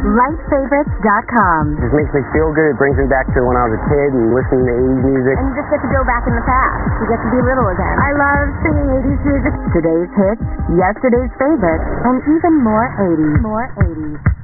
LightFavorites.com. It just makes me feel good. It brings me back to when I was a kid and listening to 80s music. And you just get to go back in the past. You get to be little again. I love singing 80s music. Today's hits, yesterday's favorites, and even more 80s.